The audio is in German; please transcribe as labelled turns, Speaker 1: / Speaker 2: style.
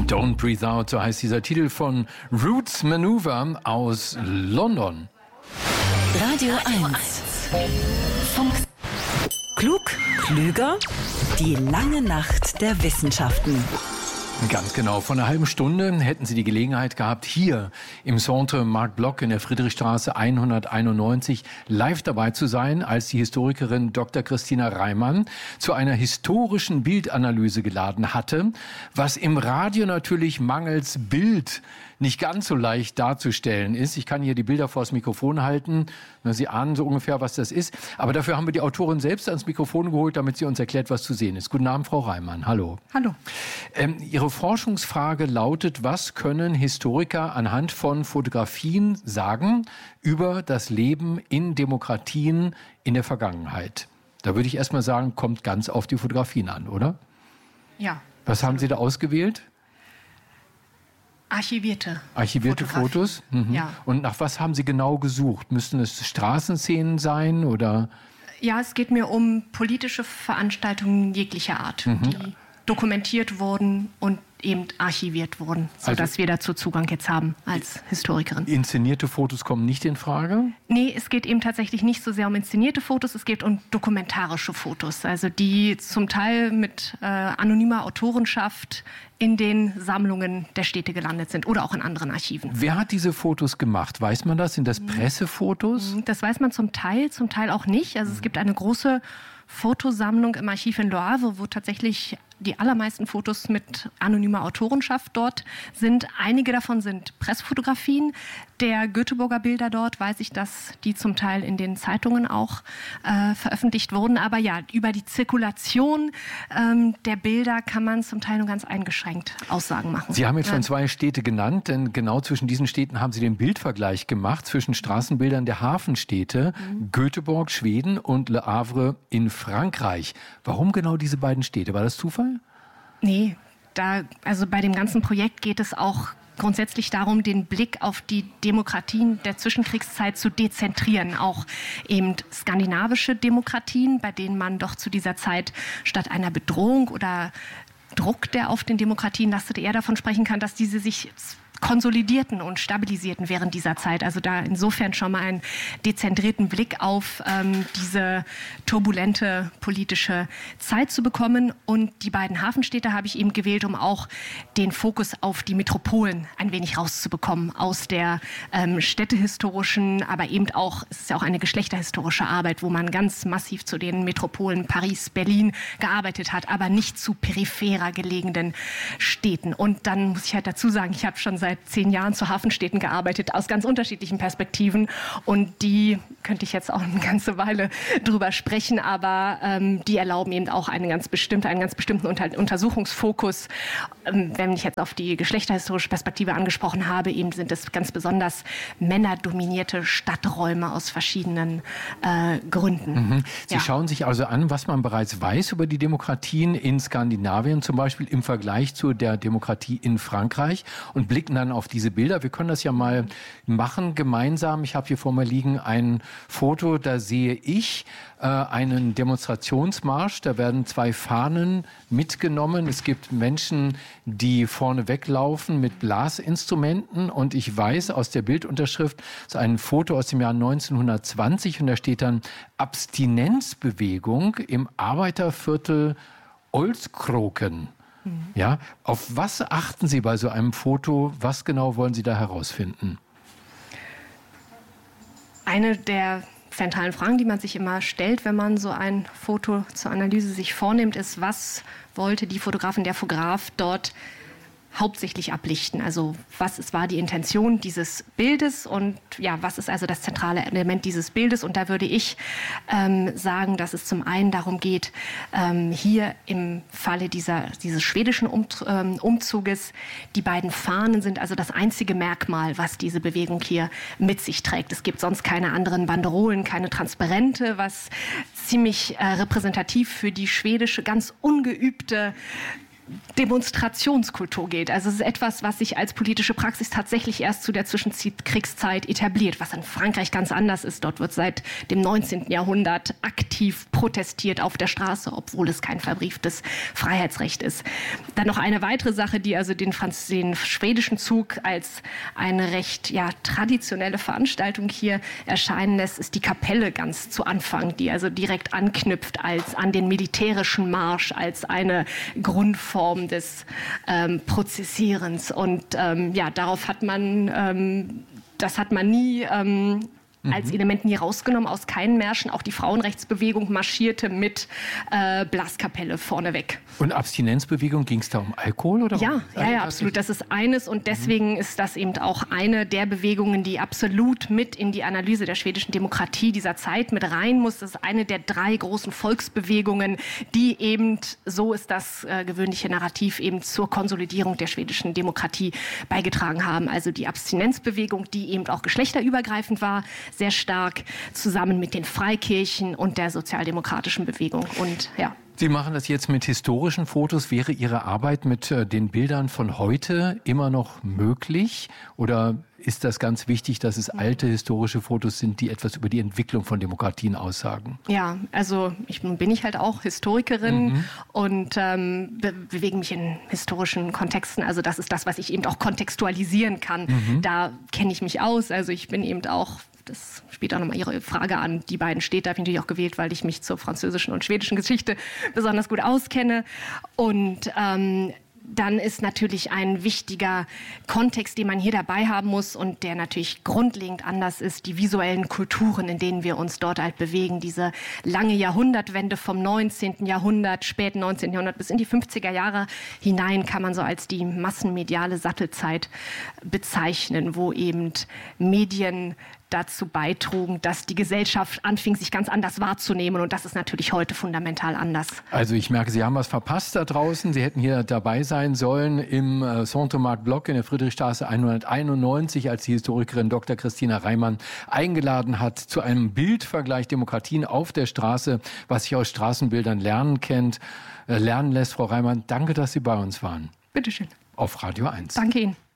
Speaker 1: Don't Breathe Out, so heißt dieser Titel von Roots Maneuver aus London.
Speaker 2: Radio 1. Funk. Klug, klüger, die lange Nacht der Wissenschaften.
Speaker 1: Ganz genau. Vor einer halben Stunde hätten Sie die Gelegenheit gehabt, hier im Centre Marc Bloch in der Friedrichstraße 191 live dabei zu sein, als die Historikerin Dr. Christina Reimann zu einer historischen Bildanalyse geladen hatte, was im Radio natürlich mangels Bild nicht ganz so leicht darzustellen ist. Ich kann hier die Bilder vor das Mikrofon halten. Sie ahnen so ungefähr, was das ist. Aber dafür haben wir die Autorin selbst ans Mikrofon geholt, damit sie uns erklärt, was zu sehen ist. Guten Abend, Frau Reimann. Hallo.
Speaker 3: Hallo.
Speaker 1: Ihre Forschungsfrage lautet, was können Historiker anhand von Fotografien sagen über das Leben in Demokratien in der Vergangenheit? Da würde ich erst mal sagen, kommt ganz auf die Fotografien an, oder?
Speaker 3: Ja.
Speaker 1: Was haben Sie da ausgewählt?
Speaker 3: Archivierte
Speaker 1: Fotos? Mhm.
Speaker 3: Ja.
Speaker 1: Und nach was haben Sie genau gesucht? Müssten es Straßenszenen sein oder?
Speaker 3: Ja, es geht mir um politische Veranstaltungen jeglicher Art, die dokumentiert wurden und eben archiviert wurden, sodass wir dazu Zugang jetzt haben als Historikerin.
Speaker 1: Inszenierte Fotos kommen nicht in Frage?
Speaker 3: Nee, es geht eben tatsächlich nicht so sehr um inszenierte Fotos, es geht um dokumentarische Fotos, also die zum Teil mit anonymer Autorenschaft in den Sammlungen der Städte gelandet sind oder auch in anderen Archiven.
Speaker 1: Wer hat diese Fotos gemacht? Weiß man das? Sind das Pressefotos?
Speaker 3: Das weiß man zum Teil auch nicht. Also es gibt eine große Fotosammlung im Archiv in Le Havre, wo tatsächlich die allermeisten Fotos mit anonymer Autorenschaft dort sind. Einige davon sind Pressfotografien der Göteborger Bilder dort, weiß ich, dass die zum Teil in den Zeitungen auch veröffentlicht wurden. Aber ja, über die Zirkulation der Bilder kann man zum Teil nur ganz eingeschränkt Aussagen machen.
Speaker 1: Sie haben jetzt schon 2 Städte genannt, denn genau zwischen diesen Städten haben Sie den Bildvergleich gemacht zwischen Straßenbildern der Hafenstädte, Göteborg, Schweden und Le Havre in Frankreich. Warum genau diese beiden Städte? War das Zufall?
Speaker 3: Nee, also bei dem ganzen Projekt geht es auch grundsätzlich darum, den Blick auf die Demokratien der Zwischenkriegszeit zu dezentrieren. Auch eben skandinavische Demokratien, bei denen man doch zu dieser Zeit statt einer Bedrohung oder Druck, der auf den Demokratien lastete, eher davon sprechen kann, dass diese sich konsolidierten und stabilisierten während dieser Zeit. Also da insofern schon mal einen dezentrierten Blick auf diese turbulente politische Zeit zu bekommen. Und die beiden Hafenstädte habe ich eben gewählt, um auch den Fokus auf die Metropolen ein wenig rauszubekommen aus der städtehistorischen, aber eben auch, es ist ja auch eine geschlechterhistorische Arbeit, wo man ganz massiv zu den Metropolen Paris, Berlin gearbeitet hat, aber nicht zu peripherer gelegenen Städten. Und dann muss ich halt dazu sagen, ich habe schon seit 10 Jahren zu Hafenstädten gearbeitet, aus ganz unterschiedlichen Perspektiven. Und die könnte ich jetzt auch eine ganze Weile drüber sprechen, aber die erlauben eben auch einen ganz bestimmten Untersuchungsfokus. Wenn ich jetzt auf die geschlechterhistorische Perspektive angesprochen habe, eben sind es ganz besonders männerdominierte Stadträume aus verschiedenen Gründen.
Speaker 1: Sie schauen sich also an, was man bereits weiß über die Demokratien in Skandinavien, zum Beispiel im Vergleich zu der Demokratie in Frankreich, und blicken dann auf diese Bilder. Wir können das ja mal machen gemeinsam. Ich habe hier vor mir liegen ein Foto, da sehe ich einen Demonstrationsmarsch. Da werden 2 Fahnen mitgenommen. Es gibt Menschen, die vorne weglaufen mit Blasinstrumenten. Und ich weiß aus der Bildunterschrift, das ist ein Foto aus dem Jahr 1920 und da steht dann Abstinenzbewegung im Arbeiterviertel Olskroken. Ja, auf was achten Sie bei so einem Foto? Was genau wollen Sie da herausfinden?
Speaker 3: Eine der zentralen Fragen, die man sich immer stellt, wenn man so ein Foto zur Analyse sich vornimmt, ist, was wollte die Fotografin, der Fotograf dort hauptsächlich ablichten. Also was war die Intention dieses Bildes und ja, was ist also das zentrale Element dieses Bildes? Und da würde ich sagen, dass es zum einen darum geht, hier im Falle dieses schwedischen Umzuges, die beiden Fahnen sind also das einzige Merkmal, was diese Bewegung hier mit sich trägt. Es gibt sonst keine anderen Banderolen, keine Transparente, was ziemlich repräsentativ für die schwedische, ganz ungeübte Demonstrationskultur geht. Also es ist etwas, was sich als politische Praxis tatsächlich erst zu der Zwischenkriegszeit etabliert, was in Frankreich ganz anders ist. Dort wird seit dem 19. Jahrhundert aktiv protestiert auf der Straße, obwohl es kein verbrieftes Freiheitsrecht ist. Dann noch eine weitere Sache, die also den schwedischen Zug als eine recht traditionelle Veranstaltung hier erscheinen lässt, ist die Kapelle ganz zu Anfang, die also direkt anknüpft an den militärischen Marsch, als eine Grundform des Prozessierens. Und darauf hat man, das hat man nie als Element nie rausgenommen aus keinen Märschen. Auch die Frauenrechtsbewegung marschierte mit Blaskapelle vorneweg.
Speaker 1: Und Abstinenzbewegung, ging es da um Alkohol? Oder
Speaker 3: ja, absolut. Das ist eines und deswegen ist das eben auch eine der Bewegungen, die absolut mit in die Analyse der schwedischen Demokratie dieser Zeit mit rein muss. Das ist eine der 3 großen Volksbewegungen, die eben, so ist das gewöhnliche Narrativ, eben zur Konsolidierung der schwedischen Demokratie beigetragen haben. Also die Abstinenzbewegung, die eben auch geschlechterübergreifend war, sehr stark, zusammen mit den Freikirchen und der sozialdemokratischen Bewegung. Und
Speaker 1: Sie machen das jetzt mit historischen Fotos. Wäre Ihre Arbeit mit den Bildern von heute immer noch möglich? Oder ist das ganz wichtig, dass es alte historische Fotos sind, die etwas über die Entwicklung von Demokratien aussagen? Ja, also bin ich halt auch Historikerin und bewege mich in historischen Kontexten. Also das ist das, was ich eben auch kontextualisieren kann. Da kenne ich mich aus. Also ich bin eben auch, das spielt auch nochmal Ihre Frage an, die beiden Städte habe ich natürlich auch gewählt, weil ich mich zur französischen und schwedischen Geschichte besonders gut auskenne. Und dann ist natürlich ein wichtiger Kontext, den man hier dabei haben muss und der natürlich grundlegend anders ist, die visuellen Kulturen, in denen wir uns dort halt bewegen. Diese lange Jahrhundertwende vom 19. Jahrhundert, späten 19. Jahrhundert bis in die 50er Jahre hinein kann man so als die massenmediale Sattelzeit bezeichnen, wo eben Medien dazu beitrugen, dass die Gesellschaft anfing, sich ganz anders wahrzunehmen. Und das ist natürlich heute fundamental anders. Also ich merke, Sie haben was verpasst da draußen. Sie hätten hier dabei sein sollen im Centre Marc Bloch in der Friedrichstraße 191, als die Historikerin Dr. Christina Reimann eingeladen hat zu einem Bildvergleich Demokratien auf der Straße, was sich aus Straßenbildern lernen lässt. Frau Reimann, danke, dass Sie bei uns waren.
Speaker 3: Bitteschön.
Speaker 1: Auf Radio 1.
Speaker 3: Danke Ihnen.